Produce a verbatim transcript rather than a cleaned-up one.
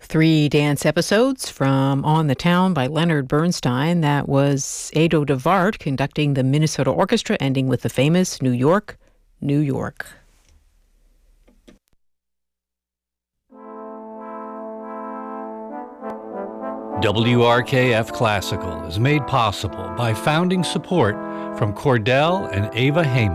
Three dance episodes from On the Town by Leonard Bernstein. That was Ado DeVart conducting the Minnesota Orchestra, ending with the famous New York, New York. W R K F Classical is made possible by founding support from Cordell and Ava Heyman.